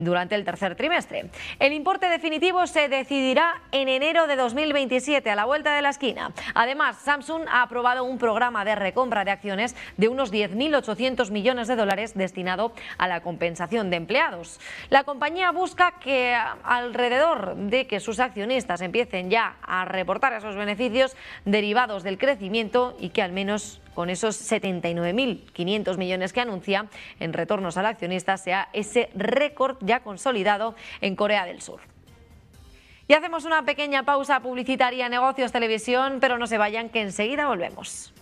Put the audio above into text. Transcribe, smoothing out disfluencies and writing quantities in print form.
durante el tercer trimestre. El importe definitivo se decidirá en enero de 2027, a la vuelta de la esquina. Además, Samsung ha aprobado un programa de recompra de acciones de unos 10.800 millones de dólares destinado a la compensación de empleados. La compañía busca que alrededor de que sus accionistas empiecen ya a reportar esos beneficios derivados del crecimiento y que al menos con esos 79.500 millones que anuncia en retornos al accionista sea ese récord ya consolidado en Corea del Sur. Y hacemos una pequeña pausa publicitaria en Negocios Televisión, pero no se vayan que enseguida volvemos.